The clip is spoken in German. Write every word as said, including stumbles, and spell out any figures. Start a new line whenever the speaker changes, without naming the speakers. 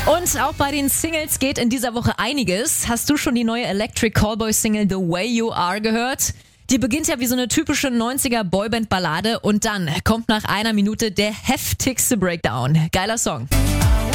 Und auch bei den Singles geht in dieser Woche einiges. Hast du schon die neue Electric Callboy Single The Way You Are gehört? Die beginnt ja wie so eine typische neunziger Boyband-Ballade und dann kommt nach einer Minute der heftigste Breakdown. Geiler Song.